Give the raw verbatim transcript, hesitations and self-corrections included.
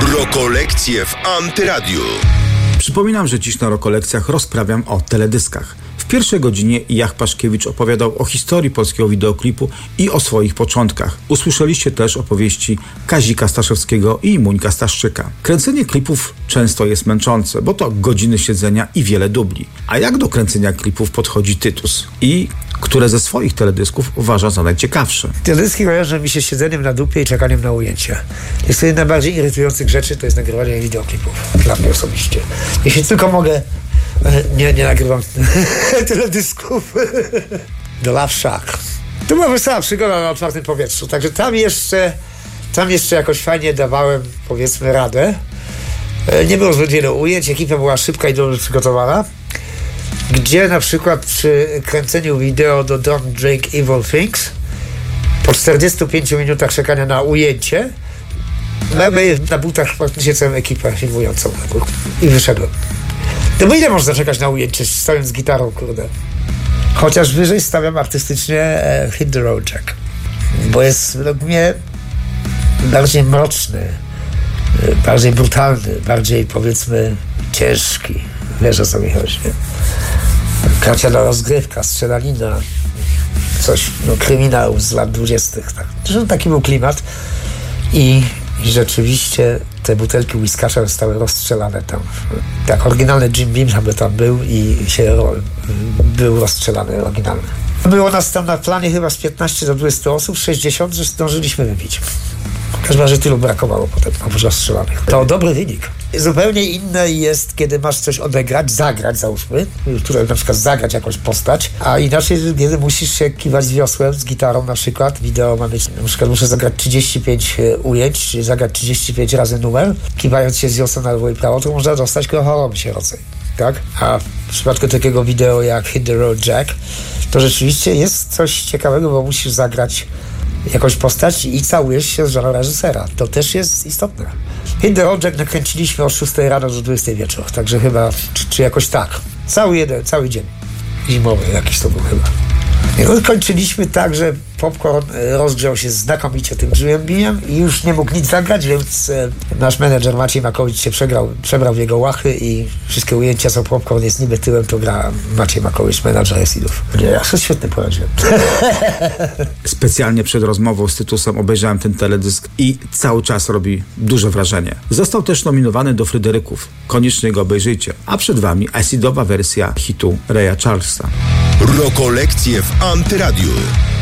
Rokolekcje w Antyradiu. Przypominam, że dziś na Rokolekcjach rozprawiam o teledyskach. W pierwszej godzinie Jach Paszkiewicz opowiadał o historii polskiego wideoklipu i o swoich początkach. Usłyszeliście też opowieści Kazika Staszewskiego i Muńka Staszczyka. Kręcenie klipów często jest męczące, bo to godziny siedzenia i wiele dubli. A jak do kręcenia klipów podchodzi Tytus? I które ze swoich teledysków uważa za najciekawsze? Teledyski kojarzą mi się z siedzeniem na dupie i czekaniem na ujęcie. Jest to jedna z najbardziej irytujących rzeczy, to jest nagrywanie wideoklipów. Dla mnie osobiście. Jeśli tylko mogę, nie, nie nagrywam teledysków. The Love Shack. To była wesoła przygoda na otwartym powietrzu, także tam jeszcze, tam jeszcze jakoś fajnie dawałem, powiedzmy, radę. Nie było zbyt wiele ujęć, ekipa była szybka i dobrze przygotowana. Gdzie na przykład przy kręceniu wideo do Don't Drink Evil Things po czterdziestu pięciu minutach czekania na ujęcie mamy na butach praktycznie całą ekipę filmującą i wyszedłem. No bo ile można czekać na ujęcie stojąc z gitarą, kurde? Chociaż wyżej stawiam artystycznie e, Hit the Road Jack, bo jest według mnie bardziej mroczny, bardziej brutalny, bardziej, powiedzmy, ciężki. Wiesz, o co mi chodzi, nie? Karciana rozgrywka, strzelanina, coś, no, kryminał z lat dwudziestych. Tak. Zresztą taki był klimat i, i rzeczywiście te butelki whiskasza zostały rozstrzelane tam. Tak, oryginalny Jim Beam aby tam był i się był rozstrzelany oryginalny. Było nas tam na planie chyba z piętnaście do dwudziestu osób, sześćdziesiąt, że zdążyliśmy wypić. W każdym razie tylu brakowało potem oprócz rozstrzelanych. To dobry wynik. Zupełnie inne jest, kiedy masz coś odegrać, zagrać, załóżmy, które na przykład zagrać jakąś postać, a inaczej, kiedy musisz się kiwać z wiosłem, z gitarą na przykład. Wideo ma być, na przykład muszę zagrać trzydzieści pięć ujęć, czyli zagrać trzydzieści pięć razy numer, kiwając się z wiosłem na lewo i prawo, to można dostać choroby sierocej, tak? A w przypadku takiego wideo jak Hit the Road Jack, to rzeczywiście jest coś ciekawego, bo musisz zagrać jakąś postać i całujesz się z żoną reżysera. To też jest istotne. Hit the Road Jack nakręciliśmy od szóstej rano do dwudziestej wieczór, także chyba, czy, czy jakoś tak. Cały jeden, cały dzień. Zimowy jakiś to był chyba. I no, kończyliśmy tak, że Popcorn rozgrzał się znakomicie tym Jimem Beamem i już nie mógł nic zagrać, więc e, nasz menedżer Maciej Makowicz się przegrał, przebrał w jego łachy i wszystkie ujęcia, co Popcorn jest niby tyłem, to gra Maciej Makowicz, menedżer Esidów. Nie, ja sobie świetnie poradziłem. Specjalnie przed rozmową z Tytusem obejrzałem ten teledysk i cały czas robi duże wrażenie. Został też nominowany do Fryderyków. Koniecznie go obejrzyjcie. A przed wami Esidowa wersja hitu Raya Charlesa. Rokolekcje w Antyradiu.